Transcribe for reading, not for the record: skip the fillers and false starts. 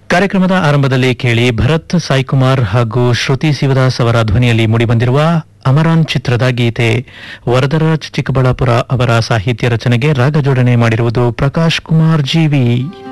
ಕಾರ್ಯಕ್ರಮದ ಆರಂಭದಲ್ಲಿ ಕೇಳಿ ಭರತ್ ಸಾಯಿಕುಮಾರ್ ಹಾಗೂ ಶ್ರುತಿ ಶಿವದಾಸ್ ಅವರ ಧ್ವನಿಯಲ್ಲಿ ಮೂಡಿಬಂದಿರುವ ಅಮರಾನ್ ಚಿತ್ರದ ಗೀತೆ. ವರದರಾಜ್ ಚಿಕ್ಕಬಳ್ಳಾಪುರ ಅವರ ಸಾಹಿತ್ಯ ರಚನೆಗೆ ರಾಗ ಜೋಡಣೆ ಮಾಡಿರುವುದು ಪ್ರಕಾಶ್ ಕುಮಾರ್ ಜೀವಿ.